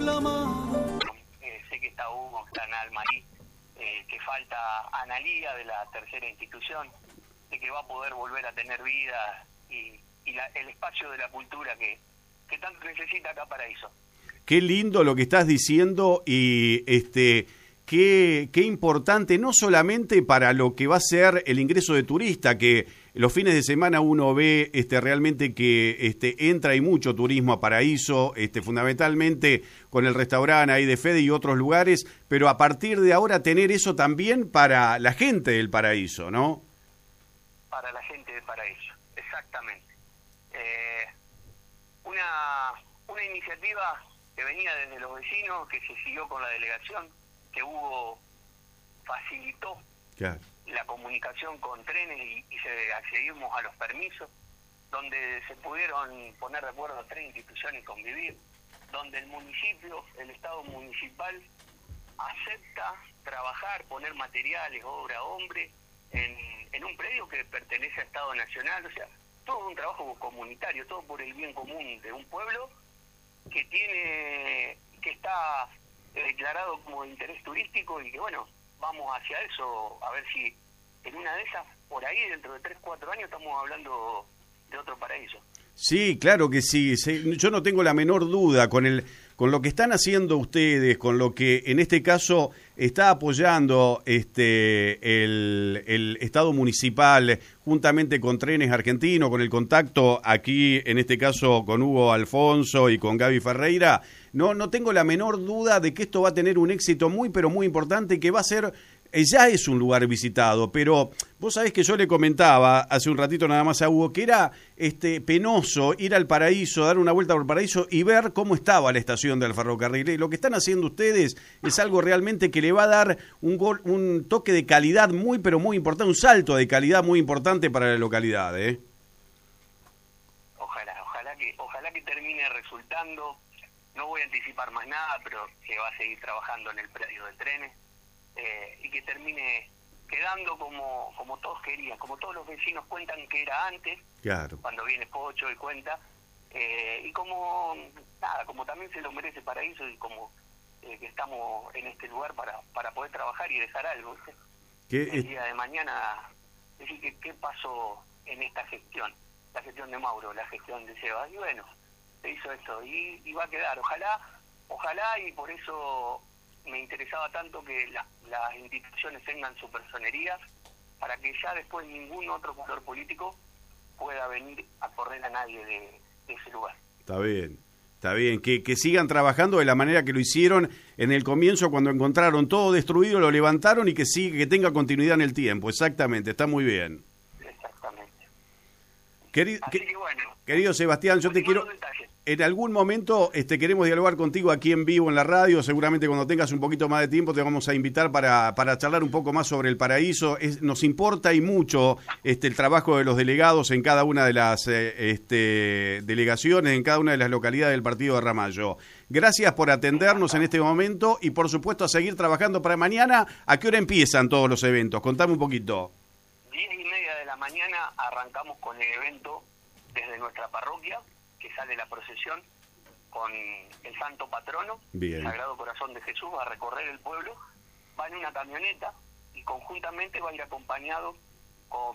Sé que está Hugo, está Nalmarí, que falta Analía de la tercera institución, de que va a poder volver a tener vida y el espacio de la cultura que tanto necesita acá Paraíso. Qué lindo lo que estás diciendo y qué importante, no solamente para lo que va a ser el ingreso de turista, que los fines de semana uno ve realmente que entra y mucho turismo a Paraíso, fundamentalmente con el restaurante ahí de Fede y otros lugares, pero a partir de ahora tener eso también para la gente del Paraíso, ¿no? Para la gente del Paraíso, exactamente. Una iniciativa que venía desde los vecinos, que se siguió con la delegación, que Hugo facilitó la comunicación con trenes y accedimos a los permisos, donde se pudieron poner de acuerdo 3 instituciones y convivir, donde el municipio, el Estado municipal, acepta trabajar, poner materiales, obra, hombre, en un predio que pertenece a Estado Nacional, o sea, todo un trabajo comunitario, todo por el bien común de un pueblo que está declarado como de interés turístico y que bueno, vamos hacia eso, a ver si en una de esas, por ahí dentro de 3-4 años estamos hablando de otro Paraíso. Sí, claro que sí. Yo no tengo la menor duda con lo que están haciendo ustedes, con lo que en este caso está apoyando el Estado municipal juntamente con Trenes Argentinos, con el contacto aquí en este caso con Hugo Alfonso y con Gaby Ferreira. No tengo la menor duda de que esto va a tener un éxito muy pero muy importante, que va a ser, ya es un lugar visitado, pero vos sabés que yo le comentaba hace un ratito nada más a Hugo que era penoso ir al Paraíso, dar una vuelta por Paraíso y ver cómo estaba la estación del ferrocarril. Y lo que están haciendo ustedes es algo realmente que le va a dar un toque de calidad muy pero muy importante, un salto de calidad muy importante para la localidad. Ojalá que termine resultando. No voy a anticipar más nada, pero que va a seguir trabajando en el predio de trenes y que termine quedando como todos querían, como todos los vecinos cuentan que era antes, claro, cuando viene Pocho y cuenta, y como también se lo merece Paraíso y como que estamos en este lugar para poder trabajar y dejar algo. El día de mañana, decir qué pasó en esta gestión, la gestión de Mauro, la gestión de Seba, y bueno, se hizo esto y va a quedar, ojalá, y por eso me interesaba tanto que las instituciones tengan su personería para que ya después ningún otro color político pueda venir a correr a nadie de ese lugar. Está bien, que sigan trabajando de la manera que lo hicieron en el comienzo cuando encontraron todo destruido, lo levantaron y que tenga continuidad en el tiempo, exactamente, está muy bien. Exactamente. Así que bueno, querido Sebastián, yo te quiero... En algún momento queremos dialogar contigo aquí en vivo en la radio, seguramente cuando tengas un poquito más de tiempo te vamos a invitar para charlar un poco más sobre el Paraíso. Nos importa y mucho el trabajo de los delegados en cada una de las delegaciones, en cada una de las localidades del partido de Ramallo. Gracias por atendernos en este momento y por supuesto a seguir trabajando para mañana. ¿A qué hora empiezan todos los eventos? Contame un poquito. 10:30 de la mañana arrancamos con el evento desde nuestra parroquia, que sale la procesión con el santo patrono, el Sagrado Corazón de Jesús, va a recorrer el pueblo, va en una camioneta y conjuntamente va a ir acompañado con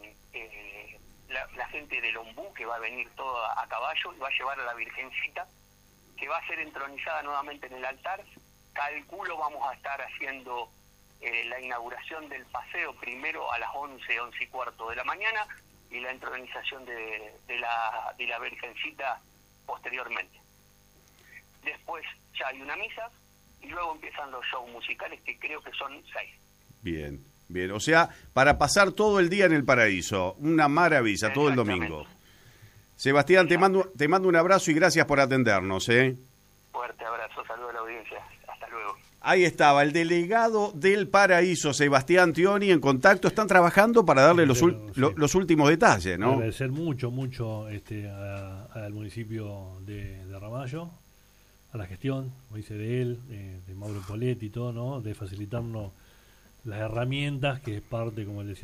la gente del Ombú, que va a venir toda a caballo y va a llevar a la Virgencita, que va a ser entronizada nuevamente en el altar. Calculo vamos a estar haciendo la inauguración del paseo primero a las 11:15 de la mañana, y la entronización de la Virgencita posteriormente. Después ya hay una misa y luego empiezan los shows musicales, que creo que son 6. Bien, o sea, para pasar todo el día en el Paraíso, una maravilla, todo el domingo. Sebastián, te mando un abrazo y gracias por atendernos. Fuerte abrazo, saludo a la audiencia, hasta luego. Ahí estaba, el delegado del Paraíso, Sebastián Tioni, en contacto. Están trabajando para darle los últimos detalles, ¿no? Agradecer mucho al municipio de Ramallo, a la gestión, como dice de él, de Mauro Poletti y todo, ¿no? De facilitarnos las herramientas, que es parte, como él decía,